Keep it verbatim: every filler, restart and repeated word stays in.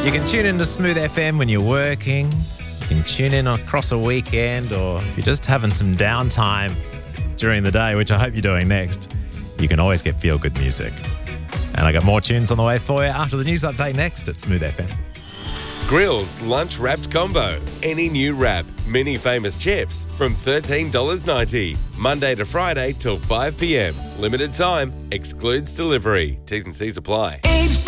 You can tune in to Smooth F M when you're working. You can tune in across a weekend, or if you're just having some downtime during the day, which I hope you're doing next, you can always get feel-good music. And I got more tunes on the way for you after the news update next at Smooth F M. Grill's Lunch Wrapped Combo. Any new wrap, mini famous chips from thirteen dollars ninety. Monday to Friday till five p.m. Limited time. Excludes delivery. T's and C's apply.